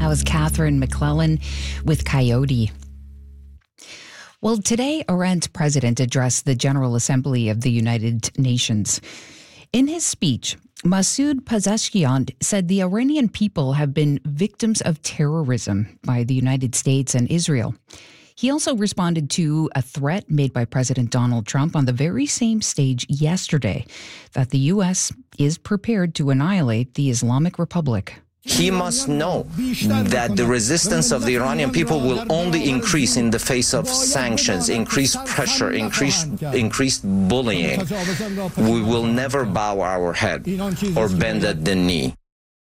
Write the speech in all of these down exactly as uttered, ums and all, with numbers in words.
That was Catherine McClellan with Coyote. Well, today, Iran's president addressed the General Assembly of the United Nations. In his speech, Masoud Pezeshkian said the Iranian people have been victims of terrorism by the United States and Israel. He also responded to a threat made by President Donald Trump on the very same stage yesterday that the U S is prepared to annihilate the Islamic Republic. He must know that the resistance of the Iranian people will only increase in the face of sanctions, increased pressure, increased, increased bullying. We will never bow our head or bend at the knee.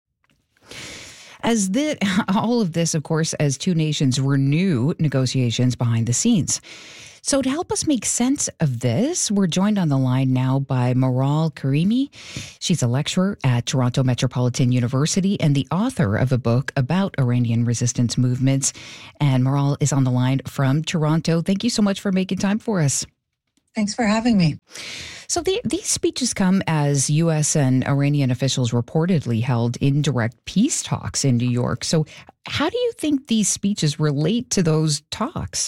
As the, all of this, of course, as two nations renew negotiations behind the scenes. So to help us make sense of this, we're joined on the line now by Maral Karimi. She's a lecturer at Toronto Metropolitan University and the author of a book about Iranian resistance movements. And Maral is on the line from Toronto. Thank you so much for making time for us. Thanks for having me. So the, these speeches come as U S and Iranian officials reportedly held indirect peace talks in New York. So how do you think these speeches relate to those talks?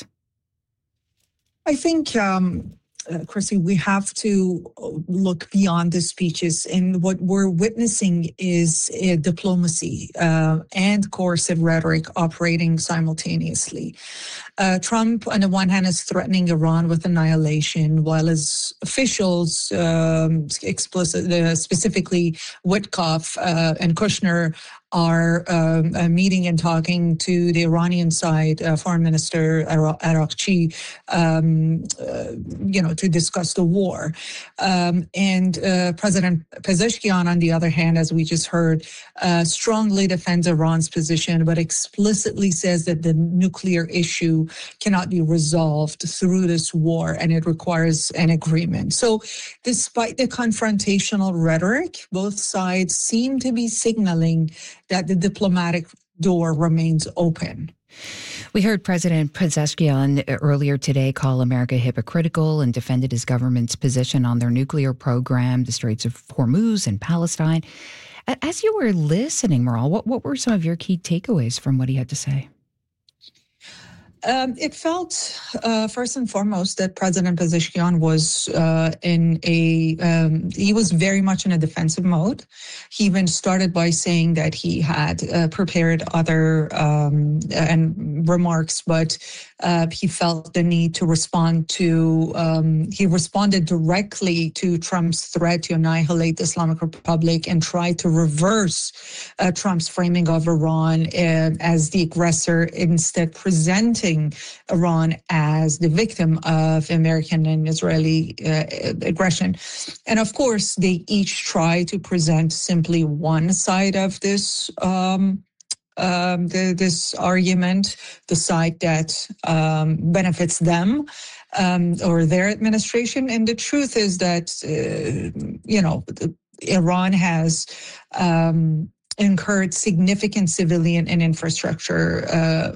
I think, um, uh, Chrissy, we have to look beyond the speeches. And what we're witnessing is a diplomacy uh, and coercive rhetoric operating simultaneously. Uh, Trump, on the one hand, is threatening Iran with annihilation, while his officials, um, explicit, uh, specifically Witkoff uh, and Kushner, are um, uh, meeting and talking to the Iranian side, uh, Foreign Minister Araghchi, um, uh, you know, to discuss the war. Um, and uh, President Pezeshkian, on the other hand, as we just heard, uh, strongly defends Iran's position, but explicitly says that the nuclear issue cannot be resolved through this war, and it requires an agreement. So despite the confrontational rhetoric, both sides seem to be signaling that the diplomatic door remains open. We heard President Pezeshkian earlier today call America hypocritical and defended his government's position on their nuclear program, the Straits of Hormuz and Palestine. As you were listening, Maral, what, what were some of your key takeaways from what he had to say? Um, it felt, uh, first and foremost, that President Pezeshkian was uh, in a, um, he was very much in a defensive mode. He even started by saying that he had uh, prepared other um, and remarks, but uh, he felt the need to respond to, um, he responded directly to Trump's threat to annihilate the Islamic Republic and tried to reverse uh, Trump's framing of Iran uh, as the aggressor, instead presenting Iran as the victim of American and Israeli uh, aggression. And of course, they each try to present simply one side of this um, um, the, this argument, the side that um, benefits them um, or their administration. And the truth is that, uh, you know, Iran has um, incurred significant civilian and infrastructure uh,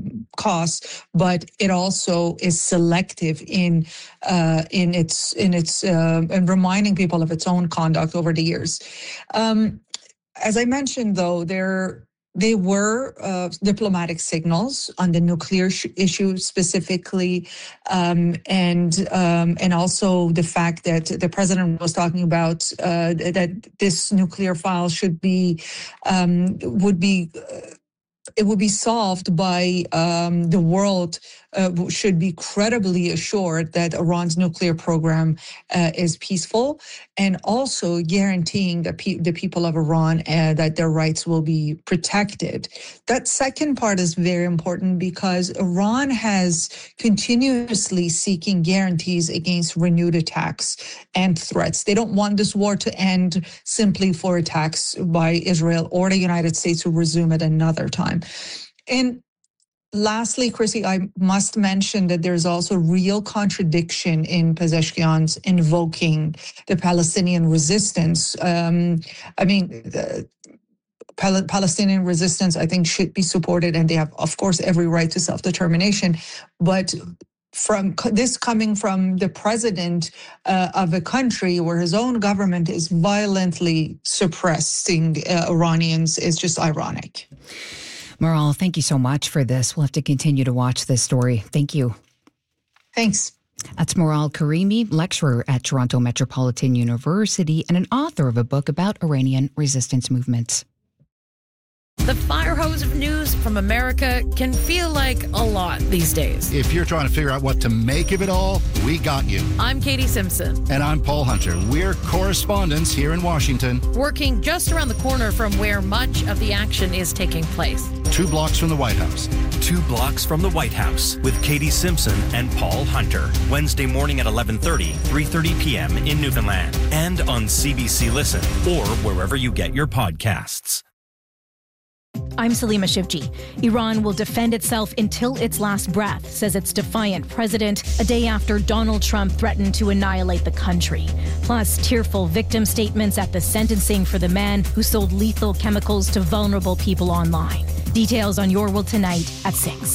costs, but it also is selective in uh, in its in its uh, and reminding people of its own conduct over the years. Um, as I mentioned, though, there. They were uh, diplomatic signals on the nuclear sh- issue specifically, um, and um, and also the fact that the president was talking about uh, that this nuclear file should be um, would be. Uh, It would be solved by um, the world uh, should be credibly assured that Iran's nuclear program uh, is peaceful, and also guaranteeing that pe- the people of Iran uh, that their rights will be protected. That second part is very important because Iran has continuously seeking guarantees against renewed attacks and threats. They don't want this war to end simply for attacks by Israel or the United States to resume at another time. And lastly, Chrissy, I must mention that there's also real contradiction in Pezeshkian's invoking the Palestinian resistance. Um, I mean, the Pal- Palestinian resistance, I think, should be supported, and they have, of course, every right to self-determination. But from this coming from the president uh, of a country where his own government is violently suppressing uh, Iranians is just ironic. Maral, thank you so much for this. We'll have to continue to watch this story. Thank you. Thanks. That's Maral Karimi, lecturer at Toronto Metropolitan University and an author of a book about Iranian resistance movements. The fire hose of news from America can feel like a lot these days. If you're trying to figure out what to make of it all, we got you. I'm Katie Simpson. And I'm Paul Hunter. We're correspondents here in Washington. Working just around the corner from where much of the action is taking place. Two blocks from the White House. Two blocks from the White House with Katie Simpson and Paul Hunter. Wednesday morning at eleven thirty, three thirty p.m. in Newfoundland. And on C B C Listen or wherever you get your podcasts. I'm Salima Shivji. Iran will defend itself until its last breath, says its defiant president, a day after Donald Trump threatened to annihilate the country. Plus, tearful victim statements at the sentencing for the man who sold lethal chemicals to vulnerable people online. Details on Your World Tonight at six.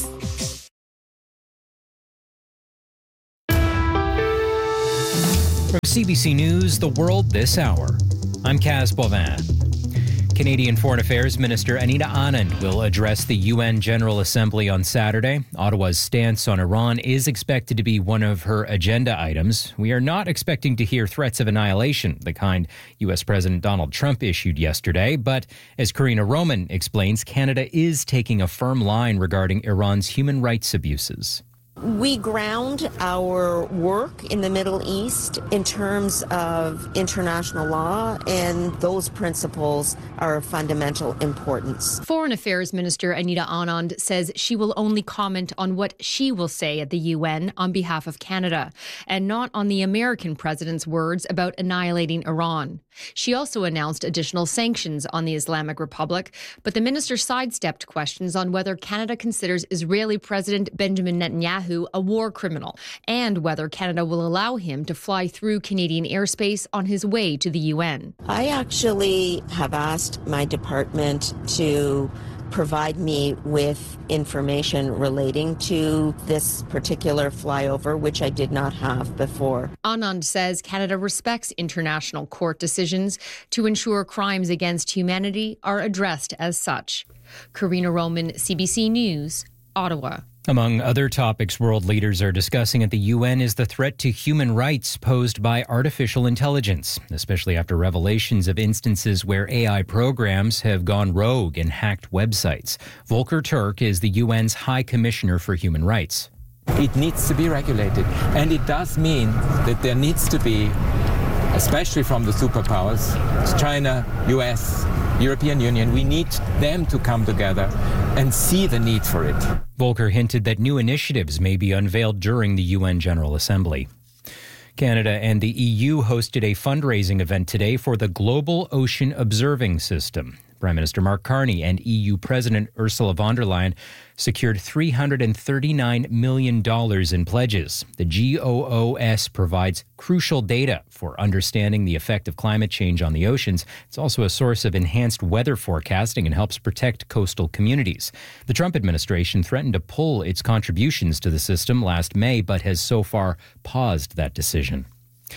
From C B C News, The World This Hour, I'm Kaz Bovin. Canadian Foreign Affairs Minister Anita Anand will address the U N General Assembly on Saturday. Ottawa's stance on Iran is expected to be one of her agenda items. We are not expecting to hear threats of annihilation, the kind U S President Donald Trump issued yesterday. But as Karina Roman explains, Canada is taking a firm line regarding Iran's human rights abuses. We ground our work in the Middle East in terms of international law, and those principles are of fundamental importance. Foreign Affairs Minister Anita Anand says she will only comment on what she will say at the U N on behalf of Canada, and not on the American president's words about annihilating Iran. She also announced additional sanctions on the Islamic Republic, but the minister sidestepped questions on whether Canada considers Israeli President Benjamin Netanyahu a war criminal, and whether Canada will allow him to fly through Canadian airspace on his way to the U N. I actually have asked my department to provide me with information relating to this particular flyover, which I did not have before. Anand says Canada respects international court decisions to ensure crimes against humanity are addressed as such. Karina Roman, C B C News, Ottawa. Among other topics world leaders are discussing at the U N is the threat to human rights posed by artificial intelligence, especially after revelations of instances where A I programs have gone rogue and hacked websites. Volker Turk is the U N's High Commissioner for Human Rights. It needs to be regulated, and it does mean that there needs to be, especially from the superpowers, China, U S, European Union, we need them to come together and see the need for it. Volker hinted that new initiatives may be unveiled during the U N General Assembly. Canada and the E U hosted a fundraising event today for the Global Ocean Observing System. Prime Minister Mark Carney and E U President Ursula von der Leyen secured three hundred thirty-nine million dollars in pledges. The G O O S provides crucial data for understanding the effect of climate change on the oceans. It's also a source of enhanced weather forecasting and helps protect coastal communities. The Trump administration threatened to pull its contributions to the system last May, but has so far paused that decision.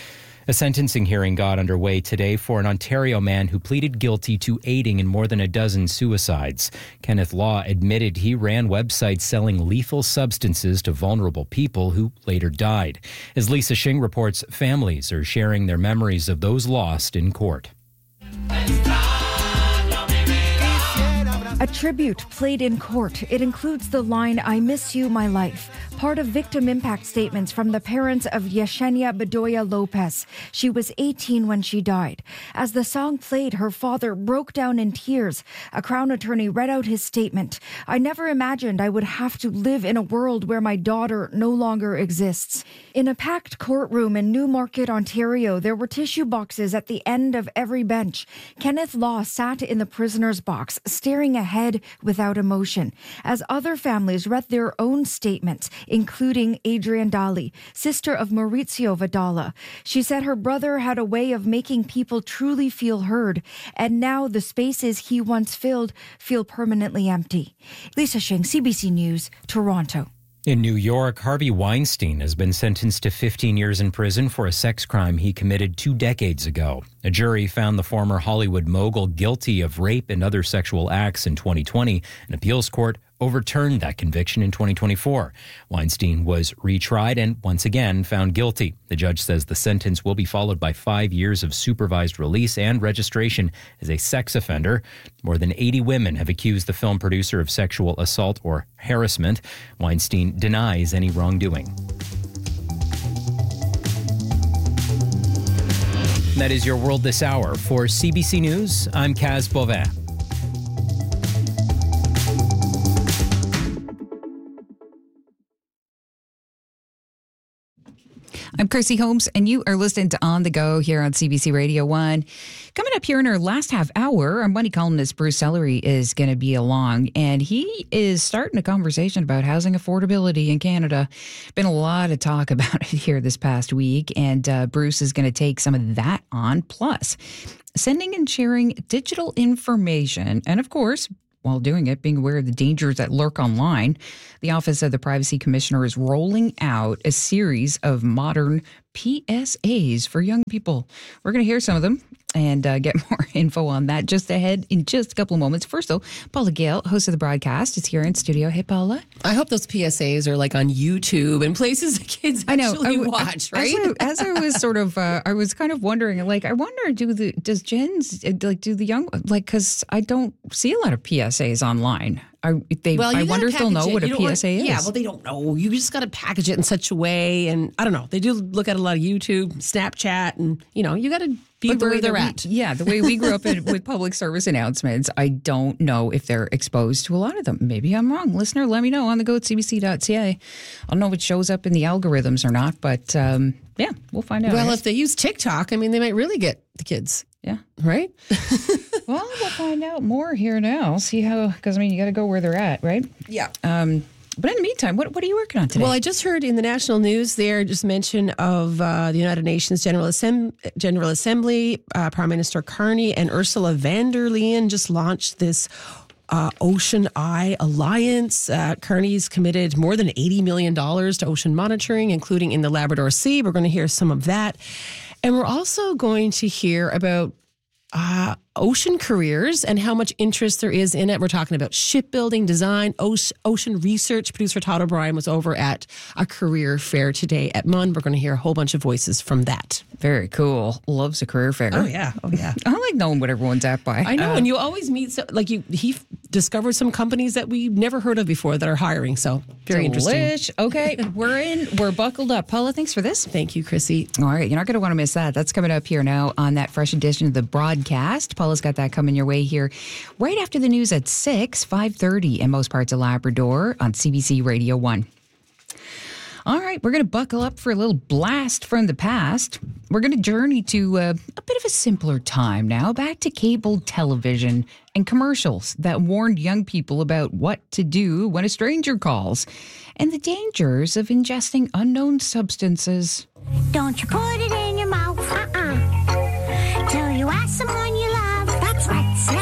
A sentencing hearing got underway today for an Ontario man who pleaded guilty to aiding in more than a dozen suicides. Kenneth Law admitted he ran websites selling lethal substances to vulnerable people who later died. As Lisa Shing reports, families are sharing their memories of those lost in court. A tribute played in court. It includes the line, "I miss you, my life," part of victim impact statements from the parents of Yesenia Bedoya Lopez. She was eighteen when she died. As the song played, her father broke down in tears. A Crown attorney read out his statement. "I never imagined I would have to live in a world where my daughter no longer exists." In a packed courtroom in Newmarket, Ontario, there were tissue boxes at the end of every bench. Kenneth Law sat in the prisoner's box, staring ahead without emotion, as other families read their own statements, including Adrian Daly, sister of Maurizio Vidala. She said her brother had a way of making people truly feel heard, and now the spaces he once filled feel permanently empty. Lisa Shing, C B C News, Toronto. In New York, Harvey Weinstein has been sentenced to fifteen years in prison for a sex crime he committed two decades ago. A jury found the former Hollywood mogul guilty of rape and other sexual acts in twenty twenty. An appeals court overturned that conviction in twenty twenty-four. Weinstein was retried and once again found guilty. The judge says the sentence will be followed by five years of supervised release and registration as a sex offender. More than eighty women have accused the film producer of sexual assault or harassment. Weinstein denies any wrongdoing. That is your world this hour. For C B C News, I'm Kaz Beauvais. I'm Chrissy Holmes, and you are listening to On the Go here on C B C Radio one. Coming up here in our last half hour, our money columnist Bruce Sellery is going to be along, and he is starting a conversation about housing affordability in Canada. Been a lot of talk about it here this past week, and uh, Bruce is going to take some of that on. Plus, sending and sharing digital information, and of course, while doing it, being aware of the dangers that lurk online. The Office of the Privacy Commissioner is rolling out a series of modern P S As for young people. We're going to hear some of them and uh, get more info on that just ahead in just a couple of moments. First, though, Paula Gale, host of the broadcast, is here in studio. Hey, Paula. I hope those P S As are like on YouTube and places that kids I know, actually I, watch, right? As I, as I was sort of, uh, I was kind of wondering, like, I wonder, do the does Gens like do the young like because I don't see a lot of P S As online. I, they, well, I wonder if they'll know it. what a you P S A want, is. Yeah, well, they don't know. You just got to package it in such a way. And I don't know. They do look at a lot of YouTube, Snapchat, and, you know, you got to be But the where way they're we, at. Yeah, the way we grew up in, with public service announcements, I don't know if they're exposed to a lot of them. Maybe I'm wrong. Listener, let me know on the go at c b c dot c a. I don't know if it shows up in the algorithms or not, but um, yeah, we'll find out. Well, if they use TikTok, I mean, they might really get the kids. Yeah. Right? Well, we'll find out more here now. See how, because I mean, you got to go where they're at, right? Yeah. Um, but in the meantime, what what are you working on today? Well, I just heard in the national news there just mention of uh, the United Nations General, Assemb- General Assembly, uh, Prime Minister Carney and Ursula von der Leyen just launched this Uh, Ocean Eye Alliance. Uh, Carney's committed more than eighty million dollars to ocean monitoring, including in the Labrador Sea. We're going to hear some of that. And we're also going to hear about uh, ocean careers and how much interest there is in it. We're talking about shipbuilding, design, ocean research. Producer Todd O'Brien was over at a career fair today at M U N. We're going to hear a whole bunch of voices from that. Very cool. Loves a career fair. Oh, yeah. Oh, yeah. I like knowing what everyone's at by. I know. Uh, and you always meet, so, like, you. he f- discovered some companies that we never heard of before that are hiring. So very interesting. Delish. Okay, we're in. We're buckled up. Paula, thanks for this. Thank you, Chrissy. All right. You're not going to want to miss that. That's coming up here now on that fresh edition of the broadcast. Paula's got that coming your way here right after the news at six, five thirty in most parts of Labrador on C B C Radio one. All right, we're going to buckle up for a little blast from the past. We're going to journey to uh, a bit of a simpler time now, back to cable television and commercials that warned young people about what to do when a stranger calls and the dangers of ingesting unknown substances. Don't you put it in your mouth, uh-uh, till you ask someone you love. That's right.